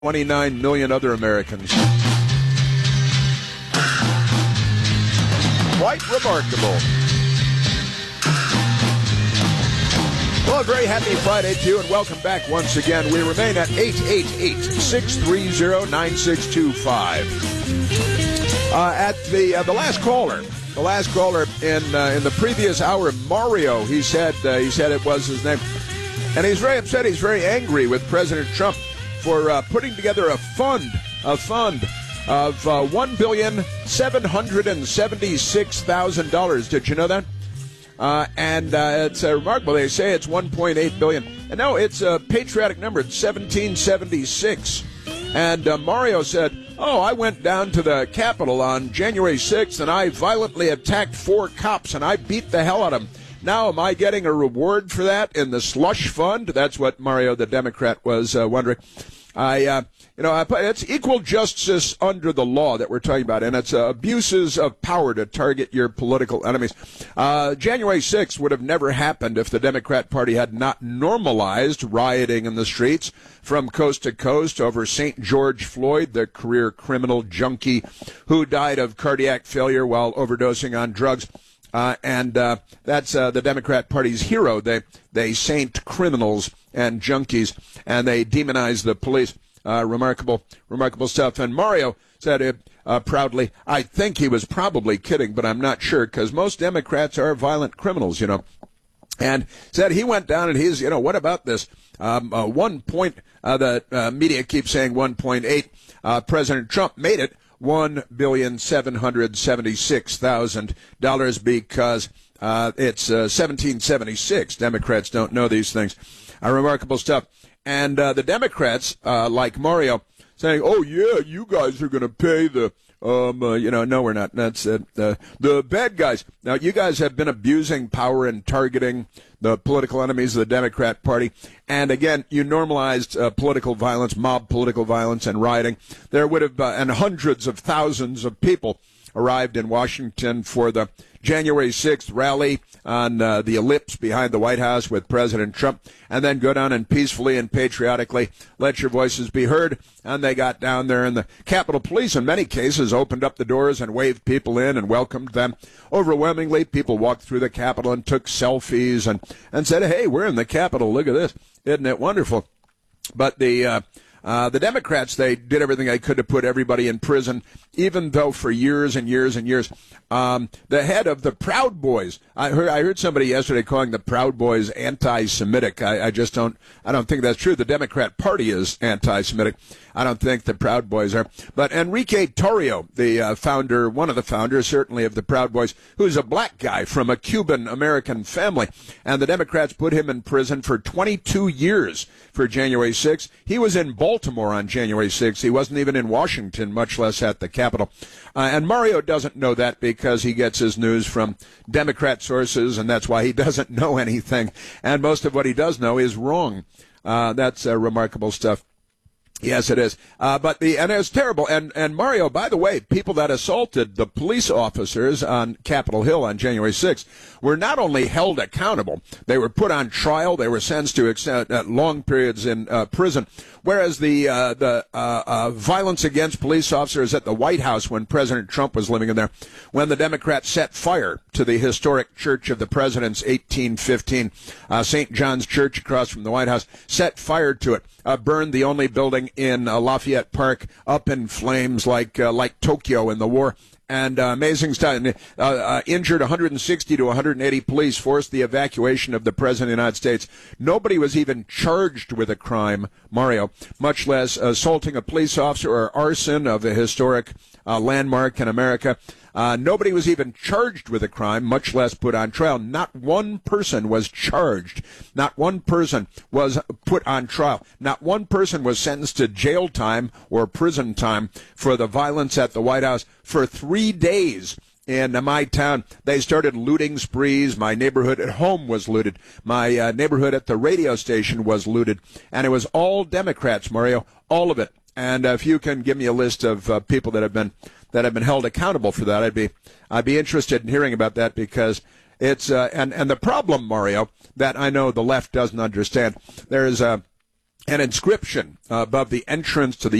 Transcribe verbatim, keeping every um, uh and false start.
twenty-nine million other Americans. Quite remarkable. Well, a very happy Friday to you, and welcome back once again. We remain at eight eight eight, six three zero, nine six two five. Uh, at the uh, the last caller, the last caller in uh, in the previous hour, Mario, he said uh, he said it was his name, and he's very upset. He's very angry with President Trump for uh, putting together a fund, a fund of uh, one billion seven hundred seventy-six thousand dollars. Did you know that? Uh, and uh, it's uh, remarkable. They say it's one point eight billion dollars. And no, it's a patriotic number. It's seventeen seventy-six. And uh, Mario said, oh, I went down to the Capitol on January sixth, and I violently attacked four cops, and I beat the hell out of them. Now, am I getting a reward for that in the slush fund? That's what Mario, the Democrat, was uh, wondering. I, uh, you know, it's equal justice under the law that we're talking about, and it's uh, abuses of power to target your political enemies. Uh, January sixth would have never happened if the Democrat Party had not normalized rioting in the streets from coast to coast over Saint George Floyd, the career criminal junkie who died of cardiac failure while overdosing on drugs. Uh, and uh, that's uh, the Democrat Party's hero. They they saint criminals and junkies, and they demonize the police. Uh, remarkable, remarkable stuff. And Mario said it uh, proudly, I think he was probably kidding, but I'm not sure, because most Democrats are violent criminals, you know. And said he went down and he's, you know, what about this? Um, uh, one point, uh, the uh, media keeps saying one point eight. Uh, President Trump made it one billion seven hundred seventy-six thousand dollars because uh, it's uh, seventeen seventy-six. Democrats don't know these things. Uh, remarkable stuff. And uh, the Democrats, uh, like Mario, saying, oh, yeah, you guys are going to pay the, um, uh, you know, no, we're not. That's uh, the, the bad guys. Now, you guys have been abusing power and targeting the political enemies of the Democrat Party. And again, you normalized uh, political violence, mob political violence and rioting. There would have, uh, and hundreds of thousands of people arrived in Washington for the January sixth rally on uh, the ellipse behind the White House with President Trump, and then go down and peacefully and patriotically let your voices be heard. And they got down there, and the Capitol Police, in many cases, opened up the doors and waved people in and welcomed them. Overwhelmingly, people walked through the Capitol and took selfies and, and said, hey, we're in the Capitol. Look at this. Isn't it wonderful? But the uh, uh, the Democrats, they did everything they could to put everybody in prison, even though for years and years and years, um, the head of the Proud Boys, I heard I heard somebody yesterday calling the Proud Boys anti-Semitic. I, I just don't, I don't think that's true. The Democrat Party is anti-Semitic. I don't think the Proud Boys are. But Enrique Torrio, the uh, founder, one of the founders, certainly, of the Proud Boys, who's a black guy from a Cuban-American family, and the Democrats put him in prison for twenty-two years for January sixth. He was in Baltimore on January sixth. He wasn't even in Washington, much less at the Capitol. Uh, and Mario doesn't know that because he gets his news from Democrat sources, and that's why he doesn't know anything. And most of what he does know is wrong. Uh, that's uh, remarkable stuff. Yes, it is. Uh, but the, and it's terrible. And, and Mario, by the way, people that assaulted the police officers on Capitol Hill on January sixth were not only held accountable, they were put on trial, they were sentenced to extend, uh, long periods in uh, prison. Whereas the, uh, the, uh, uh, violence against police officers at the White House when President Trump was living in there, when the Democrats set fire to the historic Church of the President's eighteen fifteen, uh, Saint John's Church across from the White House, set fire to it, uh, burned the only building in uh, Lafayette Park up in flames like uh, like Tokyo in the war. And uh, amazing stuff. Uh, uh, injured one hundred sixty to one hundred eighty police, forced the evacuation of the President of the United States. Nobody was even charged with a crime, Mario, much less assaulting a police officer or arson of a historic uh, landmark in America. Uh, nobody was even charged with a crime, much less put on trial. Not one person was charged. Not one person was put on trial. Not one person was sentenced to jail time or prison time for the violence at the White House for three days. In my town, they started looting sprees. My neighborhood at home was looted. My uh, neighborhood at the radio station was looted. And it was all Democrats, Mario, all of it. And uh, if you can give me a list of uh, people that have been that have been held accountable for that, I'd be I'd be interested in hearing about that, because it's uh, and and the problem, Mario, that I know the left doesn't understand. There is a an inscription above the entrance to the